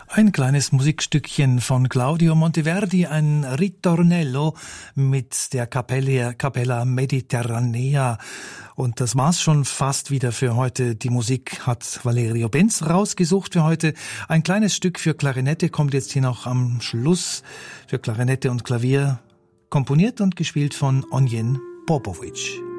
Ein kleines Musikstückchen von Claudio Monteverdi, ein Ritornello mit der Capella Mediterranea. Und das war's schon fast wieder für heute. Die Musik hat Valerio Benz rausgesucht für heute. Ein kleines Stück für Klarinette kommt jetzt hier noch am Schluss. Für Klarinette und Klavier komponiert und gespielt von Onjen Popovic.